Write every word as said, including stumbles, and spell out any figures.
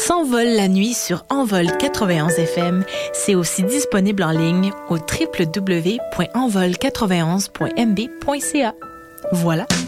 S'envole la nuit sur Envol quatre-vingt-onze F M. C'est aussi disponible en ligne au w w w point envol quatre-vingt-onze point m b point c a. Voilà.